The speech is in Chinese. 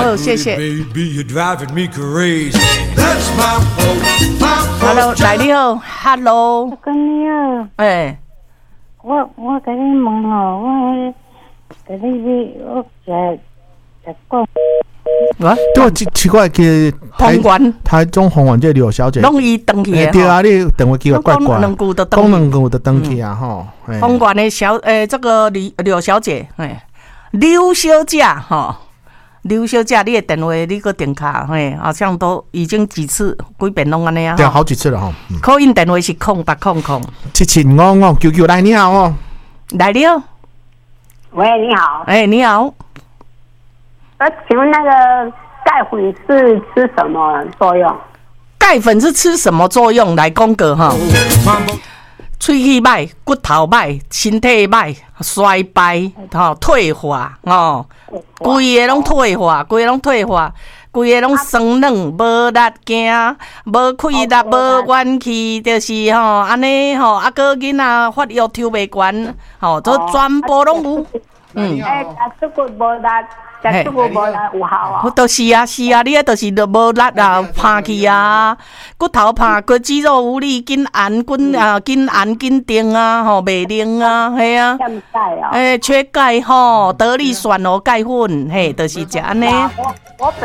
好，谢谢。Hello， 来你好 ，Hello， 跟你好，我跟你问哦，我跟你我在讲， 对，奇怪嘅台中宏源这刘小姐， 拢伊登去的。 对啊，你电话机怪怪， 讲两句就讲两句就登去啊吼。 宏源的这个刘小姐，刘小姐吼。刘小姐，你的电话你个电卡，好像都已经几次几遍拢安尼啊？ 对，好几次了哈。 call in电话是 075599来，你好哦。 来了。 喂，你好。 你好。 请问那个钙粉是吃什么作用？ 钙粉是吃什么作用？来讲个哈。喙齿歹，骨头歹，身体歹，衰败，退化，规个拢退化，规个拢酸软，无力行，无气力，无元气，就是安尼啊个囡仔发育抽袂悬，都全部拢有。 这个无力。食这个无力有效啊！ 就是啊，你迄就是无力啊，拍去啊，骨头拍，骨肌肉无力，紧按紧定啊，袂灵啊，系啊，缺钙吼，得力选哦，钙粉，就是这安尼。 我本